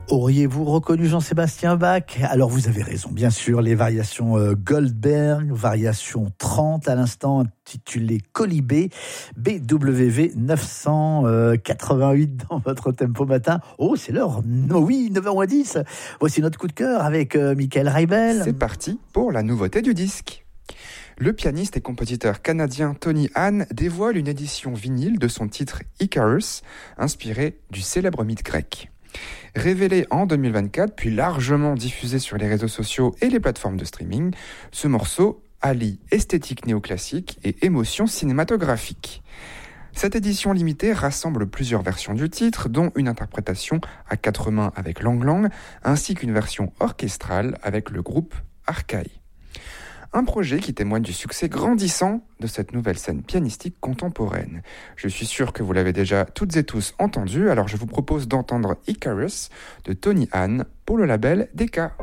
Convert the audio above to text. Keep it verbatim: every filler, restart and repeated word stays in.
Auriez-vous reconnu Jean-Sébastien Bach ? Alors vous avez raison, bien sûr, les variations euh, Goldberg, variation trente à l'instant intitulée Colibé, B W V neuf cent quatre-vingt-huit dans votre tempo matin. Oh, c'est l'heure, no, oui, neuf heures moins dix. Voici notre coup de cœur avec euh, Michael Reibel. C'est parti pour la nouveauté du disque. Le pianiste et compositeur canadien Tony Hahn dévoile une édition vinyle de son titre Icarus, inspiré du célèbre mythe grec. Révélé en deux mille vingt-quatre, puis largement diffusé sur les réseaux sociaux et les plateformes de streaming, ce morceau allie esthétique néoclassique et émotion cinématographique. Cette édition limitée rassemble plusieurs versions du titre, dont une interprétation à quatre mains avec Lang Lang, ainsi qu'une version orchestrale avec le groupe Archaï. Un projet qui témoigne du succès grandissant de cette nouvelle scène pianistique contemporaine. Je suis sûr que vous l'avez déjà toutes et tous entendu, alors je vous propose d'entendre Icarus de Tony Hahn pour le label D K.